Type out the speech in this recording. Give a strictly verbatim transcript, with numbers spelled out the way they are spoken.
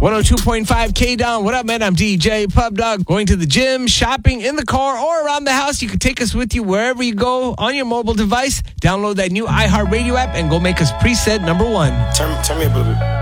one oh two point five K-Down. What up, man? I'm D J Pub Dog. Going to the gym, shopping, in the car, or around the house. You can take us with you wherever you go on your mobile device. Download that new iHeartRadio app and go make us preset number one. Turn, turn me up a little bit.